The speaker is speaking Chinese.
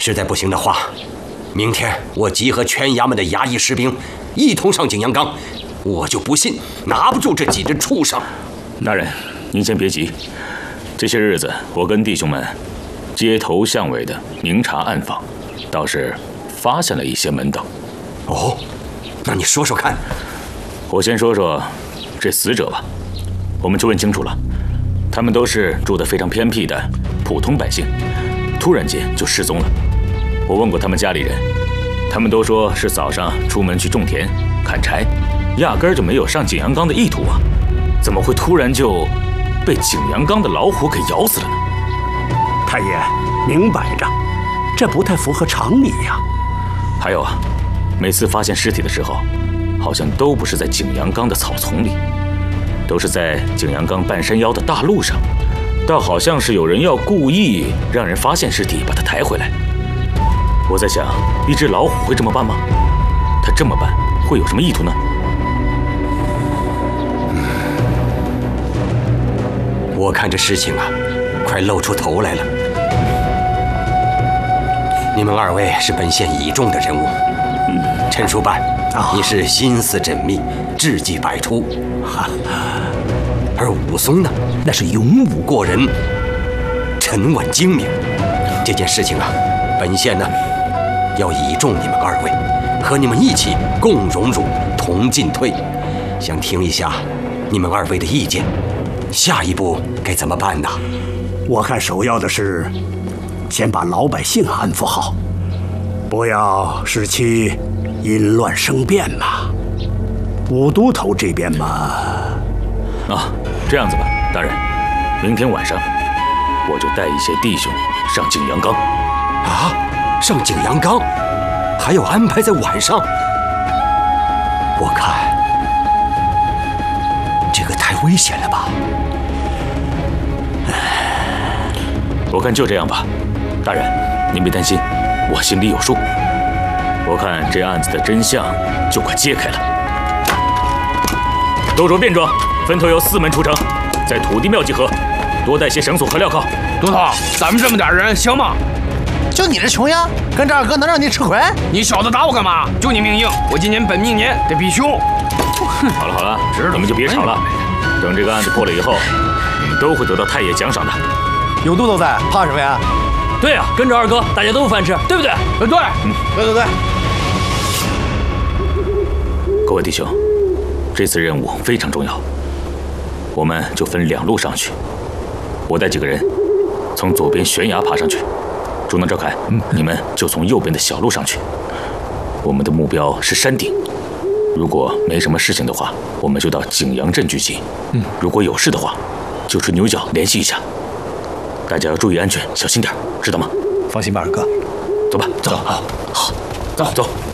实在不行的话，明天我集合全衙门的衙役士兵，一同上景阳冈。我就不信拿不住这几只畜生。 大人，您先别急，这些日子我跟弟兄们街头巷尾的明察暗访，倒是发现了一些门道。 哦，那你说说看。 我先说说这死者吧。我们就问清楚了，他们都是住得非常偏僻的普通百姓，突然间就失踪了。我问过他们家里人，他们都说是早上出门去种田砍柴，压根儿就没有上景阳冈的意图啊！怎么会突然就被景阳冈的老虎给咬死了呢？ 太爷，明摆着，这不太符合常理呀。 还有啊，每次发现尸体的时候，好像都不是在景阳冈的草丛里，都是在景阳冈半山腰的大路上，倒好像是有人要故意让人发现尸体，把它抬回来。我在想，一只老虎会这么办吗？它这么办会有什么意图呢？ 我看这事情啊，快露出头来了。你们二位是本县倚重的人物，陈叔办，你是心思缜密，智计百出，而武松呢，那是勇武过人，沉稳精明。这件事情啊，本县呢要倚重你们二位，和你们一起共荣辱，同进退。想听一下你们二位的意见，下一步该怎么办呢？ 我看首要的是先把老百姓安抚好，不要使其因乱生变嘛。武都头这边嘛， 这样子吧，大人，明天晚上我就带一些弟兄上景阳冈。 啊，上景阳冈，还要安排在晚上？我看这个太危险了吧。 我看就这样吧，大人，您别担心，我心里有数。我看这案子的真相就快揭开了。都着便装，分头由4门出城，在土地庙集合，多带些绳索和镣铐。 都头，咱们这么点人行吗？ 就你这穷样，跟这二哥能让你吃亏？ 你小子打我干嘛？就你命硬，我今年本命年得必修。 好了好了，你们就别吵了。等这个案子破了以后，你们都会得到太爷奖赏的。 有都头在，怕什么呀？ 对啊，跟着二哥，大家都有饭吃，对不对？ 对。 各位弟兄，这次任务非常重要，我们就分2路上去。我带几个人从左边悬崖爬上去，朱能、赵凯，你们就从右边的小路上去。我们的目标是山顶，如果没什么事情的话，我们就到景阳镇聚集。如果有事的话，就吹牛角联系一下。大家要注意安全，小心点，知道吗？ 放心吧，二哥。 走吧，走。 好， 走。